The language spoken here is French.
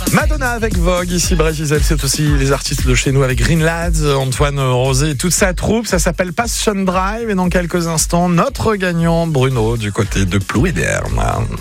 Madonna avec Vogue, ici Brésil, c'est aussi les artistes de chez nous avec Green Lads, Antoine Rosé et toute sa troupe. Ça s'appelle Passion Drive et dans quelques instants, notre gagnant Bruno du côté de Plouéderne.